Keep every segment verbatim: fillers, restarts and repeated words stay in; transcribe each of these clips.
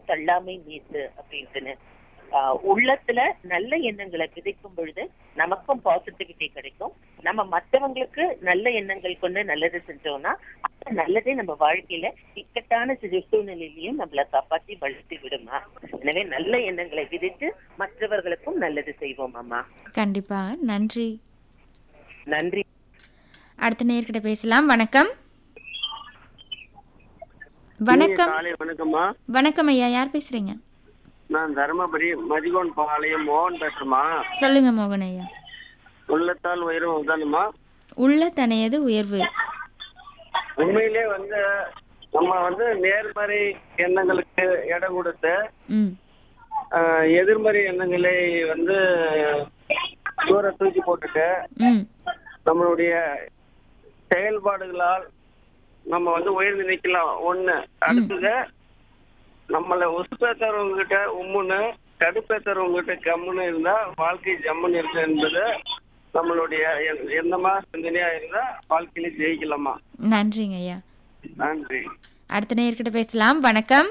தள்ளாமை மீது அப்படின்ட்டுன்னு. ஆஹ் உள்ளத்துல நல்ல எண்ணங்களை விதைக்கும் பொழுது நமக்கும் பாசிட்டிவிட்டி கிடைக்கும். நம்ம மற்றவங்களுக்கு நல்ல எண்ணங்கள் கொண்டு நல்லது செஞ்சோம்னா அந்த நல்லதே நம்ம வாழ்க்கையில இக்கட்டான சூழ்நிலையிலையும் நம்மளை காப்பாற்றி வளர்த்து விடுமா. எனவே நல்ல எண்ணங்களை விதைத்து மற்றவர்களுக்கும் நல்லது செய்வோம் அம்மா. கண்டிப்பா. நன்றி. நன்றி. அடுத்த நேர்கிட்ட பேசலாம். வணக்கம். வணக்கம். வணக்கம்மா. வணக்கம் ஐயா, யார் பேசுறீங்க? நான் தருமபுரி மதிகோன் பாளையம் மோகன் பேசுறேம்மா. சொல்லுங்க மோகன் ஐயா. உள்ளத்தால் உயர்வு தானுமா? உள்ள தனையது உயர்வு. உண்மையிலே வந்து நம்ம வந்து நேர்மறை எண்ணங்களுக்கு இடம் கொடுத்து எதிர்மறை எண்ணங்களை வந்து தூர தூக்கி போட்டுட்டு நம்மளுடைய செயல்பாடுகளால் நம்ம வந்து உயர்ந்து நிக்கலாம். ஒண்ணு. அடுத்தது நம்மள உசுப்பேத்தறவங்க கிட்ட உம்முன்னு கடுப்பேத்தறவங்க கிட்ட கம்முன்னு இருந்தா வாழ்க்கை ஜம்முன்னு இருக்கு என்பது நம்மளுடைய எண்ணமா சிந்தனையா இருந்தா வாழ்க்கையில ஜெயிக்கலாமா. நன்றிங்க ஐயா. நன்றி. அடுத்த நேர்கிட்ட பேசலாம். வணக்கம்.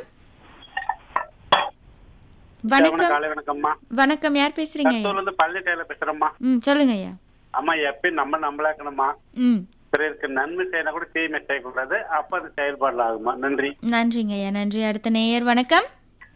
வணக்கம். வணக்கம்மா. வணக்கம், யார் பேசுறீங்க? பள்ளிக்கையில பேசுறோம்மா. ம் சொல்லுங்க ஐயா. அம்மா எப்பயும் நம்ம நம்மளாக்கணுமா. ம் பிறருக்கு நன்மை செய்யணும் கூட தீமை செய்யக்கூடாது. அப்ப அது செயல்பாடு ஆகுமா. நன்றி. நன்றிங்க ஐயா. நன்றி. அடுத்த நேயர். வணக்கம்.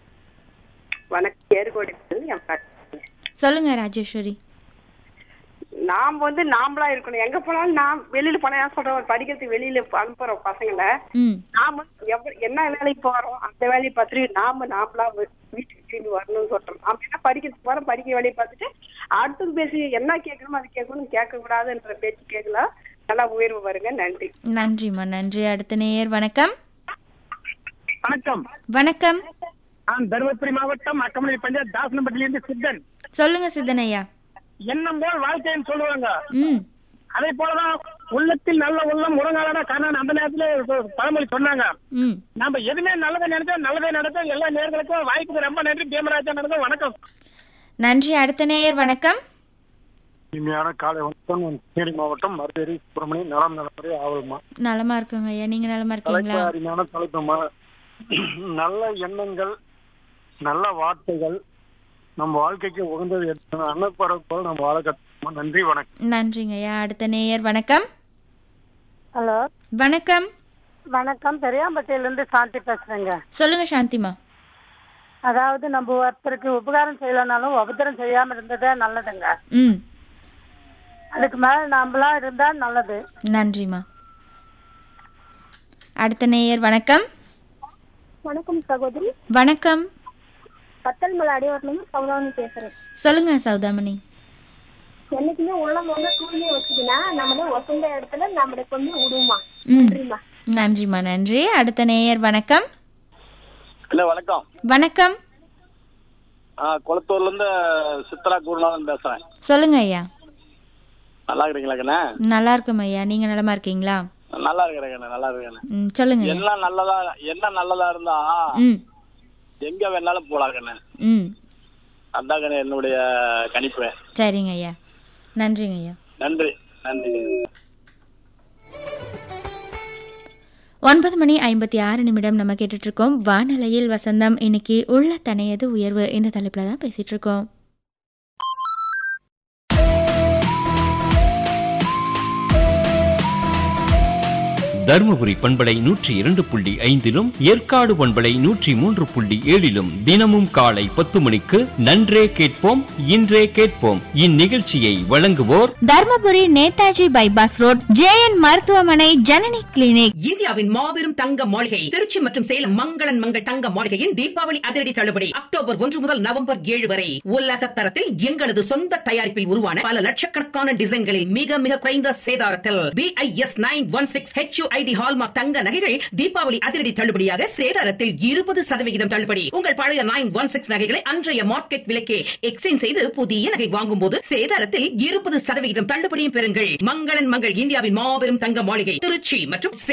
வணக்கம். சொல்லுங்க ராஜேஸ்வரி. நாம் வந்து நாமளா இருக்கணும். எங்க போனாலும் நான் வெளியில போனா சொல்றேன், படிக்கிறதுக்கு வெளியில அனுப்புறோம் பசங்களை. நாம என்ன வேலைக்கு போறோம் அந்த வேலையை பார்த்துட்டு நாம நாமளா வீட்டுக்கு திரும்பி வரணும்னு சொல்றோம். நாம என்ன படிக்கிறதுக்கு போறோம், படிக்க வேலையை பார்த்துட்டு அடுத்தது பேசி என்ன கேட்கணுமோ அது கேட்கணும், கேட்க கூடாதுன்ற பேச்சு கேட்கலாம். நல்லா உயர்வு வருங்க. நன்றி. நன்றிம்மா. நன்றி. அடுத்த நேயர். வணக்கம். வணக்கம். வணக்கம். நான் தருமபுரி மாவட்டம் அக்கமலை பஞ்சாயத்து தாசனப்பட்டியிலிருந்து சித்தன். சொல்லுங்க சித்தன் ஐயா. எண்ணம் போல் வாழ்க்கைன்னு சொல்லுவாங்க. ம் அதே போலதான் உள்ளத்தில் நல்ல உள்ளம் உறங்காலடா காரணம் அந்த நேரத்துல பழமொழி சொன்னாங்க. நம்ம எதுவுமே நல்லதை நினைச்சா நல்லதே நடக்கும். எல்லா நேர்களுக்கும் வாய்ப்புக்கு ரொம்ப நன்றி. பேமராஜா நடக்கும். வணக்கம். நன்றி. அடுத்த நேயர். வணக்கம். இனிமையான காலை வணக்கம். தேனி மாவட்டம் மருதேரி சுப்பிரமணியம். நலம் நலமுறை ஆவல்மா. நலமா இருக்குங்க ஐயா, நீங்க நலமா இருக்கீங்களா? அருமையான தலைப்புமா. நல்ல எண்ணங்கள் நல்ல வார்த்தைகள் நம்ம வாழ்க்கைக்கு உகந்தது. அன்னப்பறப்போல் நம்ம வாழ கற்றுமா. நன்றி. வணக்கம். நன்றிங்க ஐயா. அடுத்த நேயர். வணக்கம். ஹலோ. வணக்கம். வணக்கம். பெரியாம்பட்டியில இருந்து சாந்தி பேசுறேங்க. சொல்லுங்க சாந்திமா. அதாவது நம்ம ஒருத்தருக்கு உபகாரம் செய்யலனாலும் உபத்திரம் செய்யாம இருந்ததே நல்லதுங்க. ம் அதுக்கு மேல நாமளா இருந்தா நல்லது. நன்றிமா. அடுத்த நேயர். வணக்கம். வணக்கம் சகோதரி. வணக்கம். பத்தல் மலை அடிவாரத்துல சௌதாமணி பேசுறேன். சொல்லுங்க சௌதாமணி. என்னைக்குமே உள்ளம் வந்து தூய்மையா வச்சுக்கினா நம்மளே ஒசந்த இடத்துல நம்மளை கொண்டு விடுமா. நன்றிமா. நன்றிமா. நன்றி. அடுத்த நேயர். வணக்கம். ஹலோ. வணக்கம். வணக்கம். குளத்தூர்ல இருந்து சித்ரா குருநாதன் பேசுறேன். சொல்லுங்க ஐயா. நல்லா இருக்கீங்களா? நல்லா இருக்கும் ஐயா, நீங்க நலமா இருக்கீங்களா? நல்லா இருக்கிறேன். நல்லா இருக்கேன். சொல்லுங்க. எல்லாம் நல்லதா என்ன நல்லதா இருந்தா எங்க வேணாலும் போலாங்கண்ணே. அதான் என்னுடைய கணிப்பு. சரிங்க ஐயா. நன்றிங்க ஐயா. நன்றி. நன்றி. ஒன்பது மணி ஐம்பத்தி ஆறு நிமிடம் நம்ம கேட்டுட்டு இருக்கோம் வானலையில் வசந்தம். இன்னைக்கு உள்ள தனையது உயர்வு இந்த தலைப்புல தான் பேசிட்டு இருக்கோம். தருமபுரி பண்பலை நூற்றி இரண்டு புள்ளி ஐந்திலும் ஏற்காடு பண்பலை நூற்றி மூன்று புள்ளி ஏழிலும் தினமும் காலை பத்து மணிக்கு நன்றே கேட்போம் இன்றே கேட்போம். இந்நிகழ்ச்சியை வழங்குவோர் Dharmapuri Netaji bypass road J N மருத்துவமனை ஜனனி கிளினிக். இந்தியாவின் மாபெரும் தங்க மாளிகை திருச்சி மற்றும் சேலம் மங்களன் மங்கள் தங்க மாளிகையின் தீபாவளி அதிரடி தள்ளுபடி அக்டோபர் ஒன்று முதல் நவம்பர் ஏழு வரை. உலக தரத்தில் எங்களது சொந்த தயாரிப்பில் உருவான பல லட்சக்கணக்கான டிசைன்களில் மிக மிக குறைந்த சேதாரத்தில் B I S nine one six H U ID hallmark தங்க நகைகள் தீபாவளி அதிரடி தள்ளுபடியாக சேதாரத்தில் இருபது சதவிகிதம் தள்ளுபடி. உங்கள் பழைய நைன் ஒன் சிக்ஸ் நகைகளை அன்றைய மார்க்கெட் விலைக்கே எக்ஸ்சேஞ்ச் செய்து புதிய நகை வாங்கும் போது சேதாரத்தில் இருபது சதவிகிதம் தள்ளுபடியும் பெறுங்கள். மங்களன் மங்கள் இந்தியாவின் மாபெரும் தங்க மாளிகை திருச்சி மற்றும்